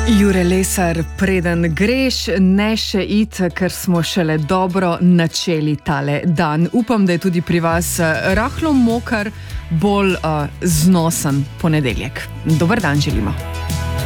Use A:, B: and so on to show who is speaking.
A: Jure Lesar, preden greš, ne še iti, ker smo šele dobro načeli tale dan. Upam, da je tudi pri vas rahlo moker, bolj znosen ponedeljek. Dober dan želimo.